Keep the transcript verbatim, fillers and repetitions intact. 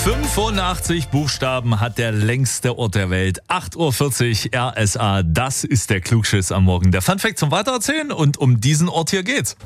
fünfundachtzig Buchstaben hat der längste Ort der Welt. acht Uhr vierzig R S A, das ist der Klugschiss am Morgen. Der Funfact zum Weitererzählen und um diesen Ort hier geht's.